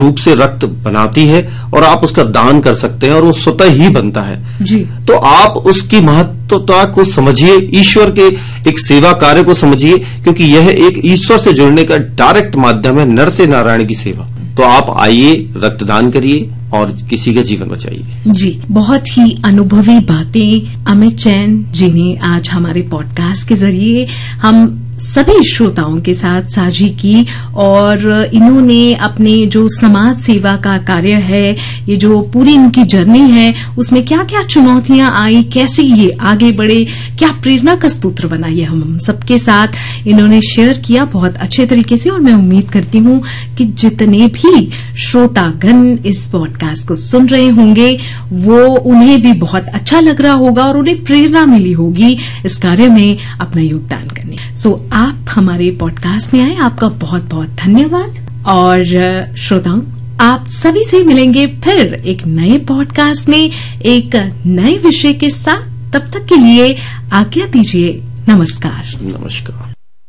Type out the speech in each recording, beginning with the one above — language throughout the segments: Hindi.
रूप से रक्त बनाती है और आप उसका दान कर सकते हैं और वो स्वतः ही बनता है जी। तो आप उसकी महत्वता को समझिए, ईश्वर के एक सेवा कार्य को समझिए, क्योंकि यह एक ईश्वर से जुड़ने का डायरेक्ट माध्यम है, नर से नारायण की सेवा। तो आप आइए, रक्तदान करिए और किसी का जीवन बचाइए। जी, बहुत ही अनुभवी बातें अमित जैन जी ने आज हमारे पॉडकास्ट के जरिए हम सभी श्रोताओं के साथ साझी की और इन्होंने अपने जो समाज सेवा का कार्य है, ये जो पूरी इनकी जर्नी है, उसमें क्या क्या चुनौतियां आई, कैसे ये आगे बढ़े, क्या प्रेरणा का स्तोत्र बना, ये हम सबके साथ इन्होंने शेयर किया बहुत अच्छे तरीके से। और मैं उम्मीद करती हूं कि जितने भी श्रोतागण इस पॉडकास्ट को सुन रहे होंगे वो उन्हें भी बहुत अच्छा लग रहा होगा और उन्हें प्रेरणा मिली होगी इस कार्य में अपना योगदान करने। सो आप हमारे पॉडकास्ट में आए, आपका बहुत बहुत धन्यवाद। और श्रोताओं, आप सभी से मिलेंगे फिर एक नए पॉडकास्ट में एक नए विषय के साथ। तब तक के लिए आज्ञा दीजिए। नमस्कार। नमस्कार।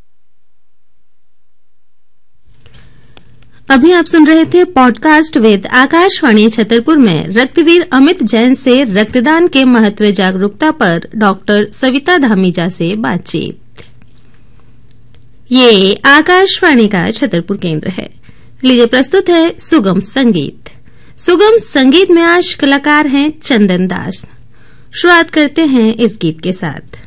अभी आप सुन रहे थे पॉडकास्ट विद आकाशवाणी छतरपुर में रक्तवीर अमित जैन से रक्तदान के महत्व जागरूकता पर डॉक्टर सविता धामीजा से बातचीत। ये आकाशवाणी का छतरपुर केंद्र है। लीजिए प्रस्तुत है सुगम संगीत। सुगम संगीत में आज कलाकार हैं चंदन दास। शुरुआत करते हैं इस गीत के साथ।